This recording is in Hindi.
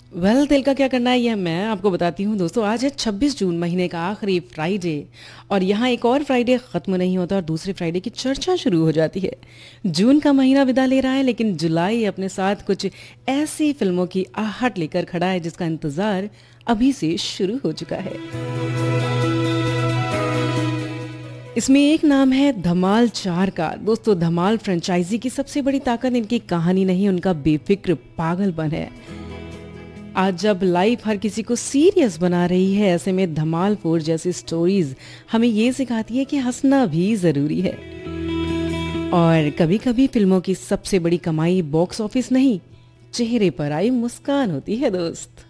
दिल का क्या करना है ये मैं आपको बताती हूँ दोस्तों। आज है 26 जून, महीने का आखिरी फ्राइडे। और यहाँ एक और फ्राइडे ख़त्म नहीं होता और दूसरे फ्राइडे की चर्चा शुरू हो जाती है। जून का महीना विदा ले रहा है, लेकिन जुलाई अपने साथ कुछ ऐसी फिल्मों की आहट लेकर खड़ा है जिसका इंतज़ार अभी से शुरू हो चुका है। इसमें एक नाम है धमाल 4 का। दोस्तों, धमाल फ्रेंचाइजी की सबसे बड़ी ताकत इनकी कहानी नहीं, उनका बेफिक्र पागलपन है। आज जब लाइफ हर किसी को सीरियस बना रही है, ऐसे में धमाल 4 जैसी स्टोरीज हमें ये सिखाती है कि हंसना भी जरूरी है। और कभी कभी फिल्मों की सबसे बड़ी कमाई बॉक्स ऑफिस नहीं, चेहरे पर आई मुस्कान होती है दोस्त।